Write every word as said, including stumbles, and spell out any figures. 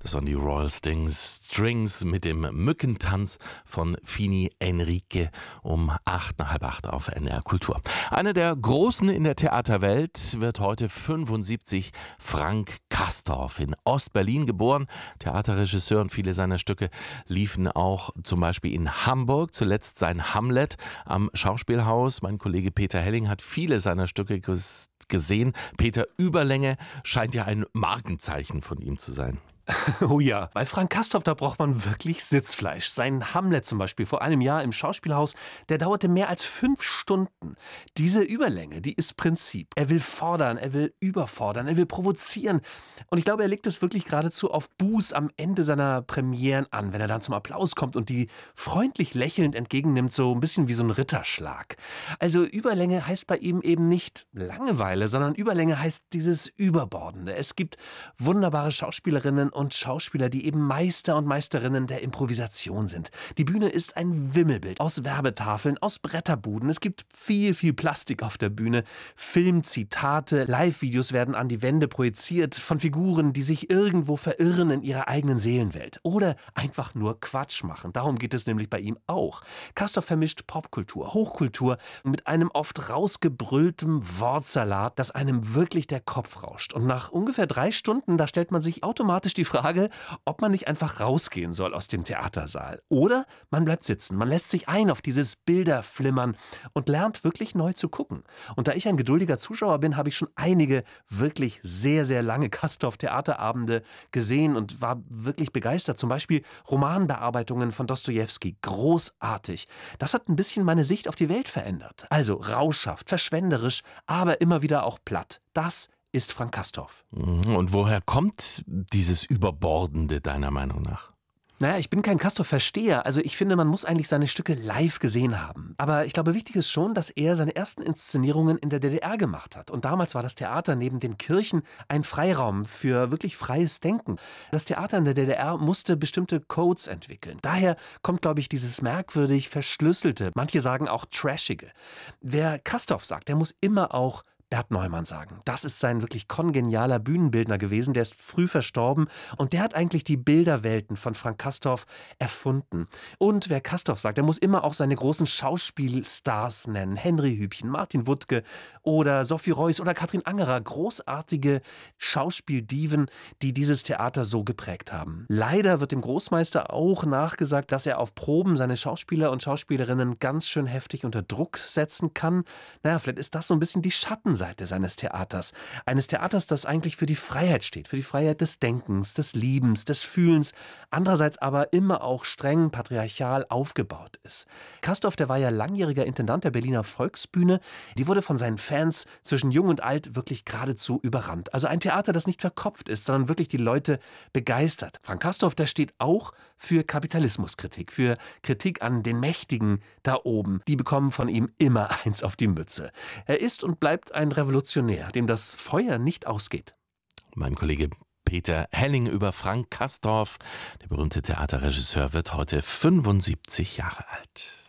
Das waren die Royal Stings Strings mit dem Mückentanz von Fini Enrique um acht nach halb acht auf N D R Kultur. Einer der Großen in der Theaterwelt wird heute fünfundsiebzig. Frank Castorf, in Ost-Berlin geboren. Theaterregisseur, und viele seiner Stücke liefen auch zum Beispiel in Hamburg. Zuletzt sein Hamlet am Schauspielhaus. Mein Kollege Peter Helling hat viele seiner Stücke gesehen. Peter, Überlänge scheint ja ein Markenzeichen von ihm zu sein. Oh ja, bei Frank Castorf, da braucht man wirklich Sitzfleisch. Sein Hamlet zum Beispiel vor einem Jahr im Schauspielhaus, der dauerte mehr als fünf Stunden. Diese Überlänge, die ist Prinzip. Er will fordern, er will überfordern, er will provozieren. Und ich glaube, er legt es wirklich geradezu auf Buß am Ende seiner Premieren an, wenn er dann zum Applaus kommt und die freundlich lächelnd entgegennimmt, so ein bisschen wie so ein Ritterschlag. Also Überlänge heißt bei ihm eben nicht Langeweile, sondern Überlänge heißt dieses Überbordende. Es gibt wunderbare Schauspielerinnen und Schauspieler, die eben Meister und Meisterinnen der Improvisation sind. Die Bühne ist ein Wimmelbild aus Werbetafeln, aus Bretterbuden. Es gibt viel, viel Plastik auf der Bühne. Filmzitate, Live-Videos werden an die Wände projiziert von Figuren, die sich irgendwo verirren in ihrer eigenen Seelenwelt. Oder einfach nur Quatsch machen. Darum geht es nämlich bei ihm auch. Castorf vermischt Popkultur, Hochkultur mit einem oft rausgebrülltem Wortsalat, dass einem wirklich der Kopf rauscht. Und nach ungefähr drei Stunden, da stellt man sich automatisch die Frage, ob man nicht einfach rausgehen soll aus dem Theatersaal. Oder man bleibt sitzen, man lässt sich ein auf dieses Bilderflimmern und lernt wirklich neu zu gucken. Und da ich ein geduldiger Zuschauer bin, habe ich schon einige wirklich sehr, sehr lange Castorf-Theaterabende gesehen und war wirklich begeistert. Zum Beispiel Romanbearbeitungen von Dostojewski. Großartig. Das hat ein bisschen meine Sicht auf die Welt verändert. Also rauschhaft, verschwenderisch, aber immer wieder auch platt. Das ist Frank Castorf. Und woher kommt dieses Überbordende deiner Meinung nach? Naja, ich bin kein Castorf-Versteher. Also ich finde, man muss eigentlich seine Stücke live gesehen haben. Aber ich glaube, wichtig ist schon, dass er seine ersten Inszenierungen in der D D R gemacht hat. Und damals war das Theater neben den Kirchen ein Freiraum für wirklich freies Denken. Das Theater in der D D R musste bestimmte Codes entwickeln. Daher kommt, glaube ich, dieses merkwürdig Verschlüsselte, manche sagen auch Trashige. Wer Castorf sagt, der muss immer auch Bert Neumann sagen. Das ist sein wirklich kongenialer Bühnenbildner gewesen. Der ist früh verstorben und der hat eigentlich die Bilderwelten von Frank Castorf erfunden. Und wer Castorf sagt, der muss immer auch seine großen Schauspielstars nennen. Henry Hübchen, Martin Wuttke oder Sophie Reuss oder Katrin Angerer. Großartige Schauspieldiven, die dieses Theater so geprägt haben. Leider wird dem Großmeister auch nachgesagt, dass er auf Proben seine Schauspieler und Schauspielerinnen ganz schön heftig unter Druck setzen kann. Naja, vielleicht ist das so ein bisschen die Schatten Seite seines Theaters. Eines Theaters, das eigentlich für die Freiheit steht, für die Freiheit des Denkens, des Liebens, des Fühlens, andererseits aber immer auch streng patriarchal aufgebaut ist. Castorf, der war ja langjähriger Intendant der Berliner Volksbühne, die wurde von seinen Fans zwischen Jung und Alt wirklich geradezu überrannt. Also ein Theater, das nicht verkopft ist, sondern wirklich die Leute begeistert. Frank Castorf, der steht auch für Kapitalismuskritik, für Kritik an den Mächtigen da oben. Die bekommen von ihm immer eins auf die Mütze. Er ist und bleibt ein Revolutionär, dem das Feuer nicht ausgeht. Mein Kollege Peter Helling über Frank Castorf. Der berühmte Theaterregisseur wird heute fünfundsiebzig Jahre alt.